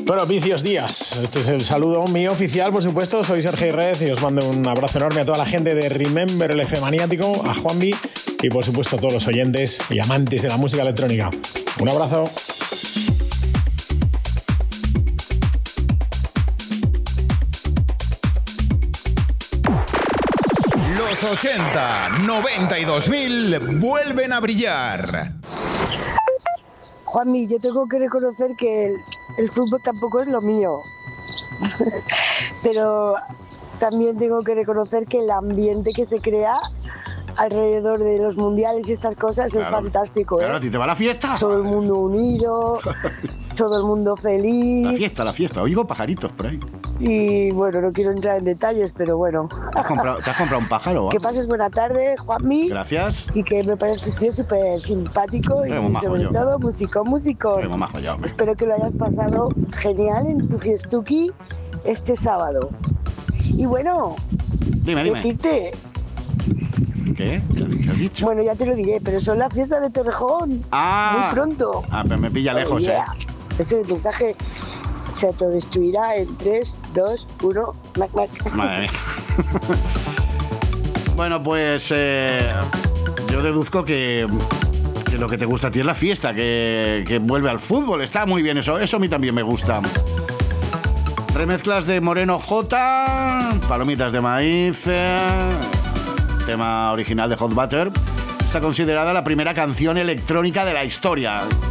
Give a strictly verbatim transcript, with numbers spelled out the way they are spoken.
Propicios días. Este es el saludo mío oficial, por supuesto. Soy Sergio Red y os mando un abrazo enorme a toda la gente de Remember, el F Maniático, a Juanvi y, por supuesto, a todos los oyentes y amantes de la música electrónica. Un abrazo. Los ochenta, noventa y dos mil vuelven a brillar. Juanmi, yo tengo que reconocer que el, el fútbol tampoco es lo mío, pero también tengo que reconocer que el ambiente que se crea alrededor de los mundiales y estas cosas claro, es fantástico. Claro, ¿eh? ¿a ti te va la fiesta? Todo el mundo unido, todo el mundo feliz. La fiesta, la fiesta. Oigo pajaritos por ahí. Y bueno, no quiero entrar en detalles, pero bueno. ¿Te has comprado, ¿te has comprado un pájaro? Que pases buena tarde, Juanmi. Gracias. Y que me parece un tío súper simpático y sobre yo. todo músico, músico. Yo, Espero que lo hayas pasado genial en tu fiestuki este sábado. Y bueno, dime, dime. decirte... ¿Qué? ¿Qué has dicho? Bueno, ya te lo diré, pero son las fiestas de Torrejón. Ah. Muy pronto. Ah, pero me pilla lejos, oh, yeah. ¿eh? Ese mensaje se autodestruirá en tres, dos, uno... Mac, mac. Madre mía. Bueno, pues eh, yo deduzco que, que lo que te gusta a ti es la fiesta, que, que vuelve al fútbol. Está muy bien eso, eso a mí también me gusta. Remezclas de Moreno J, Palomitas de Maíz, eh, tema original de Hot Butter. Está considerada la primera canción electrónica de la historia.